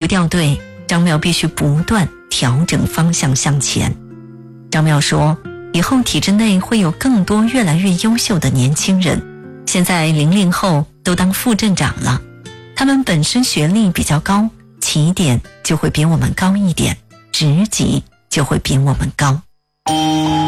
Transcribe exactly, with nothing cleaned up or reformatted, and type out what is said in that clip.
掉队，张苗必须不断调整方向向前。张苗说，以后体制内会有更多越来越优秀的年轻人，现在零零后都当副镇长了，他们本身学历比较高，起点就会比我们高一点，职级就会比我们高。